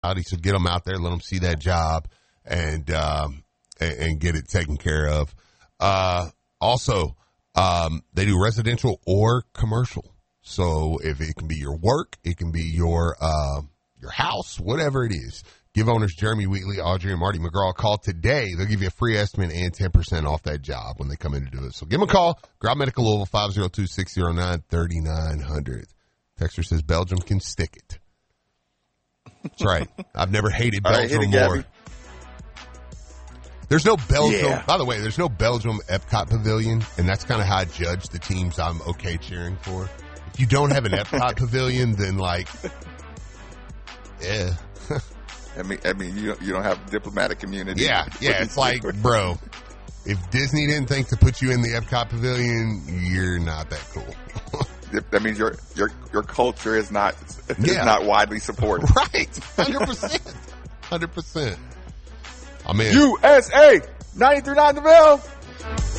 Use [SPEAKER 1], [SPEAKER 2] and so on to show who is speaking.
[SPEAKER 1] So get them out there, let them see that job, and get it taken care of. Also, they do residential or commercial. So if it can be your work, it can be your house, whatever it is. Give owners Jeremy Wheatley, Audrey, and Marty McGraw a call today. They'll give you a free estimate and 10% off that job when they come in to do it. So give them a call. Grout Medical Louisville, 502-609-3900. Texter says Belgium can stick it. That's right. I've never hated Belgium more. There's no Belgium. Yeah. By the way, there's no Belgium Epcot Pavilion, and that's kind of how I judge the teams I'm okay cheering for. If you don't have an Epcot Pavilion, then yeah.
[SPEAKER 2] I mean, you don't have diplomatic immunity.
[SPEAKER 1] Yeah. It's like, bro, if Disney didn't think to put you in the Epcot Pavilion, you're not that cool.
[SPEAKER 2] That means your culture is not widely supported.
[SPEAKER 1] Right. 100%. 100%. I mean,
[SPEAKER 2] USA 93.9 The Ville.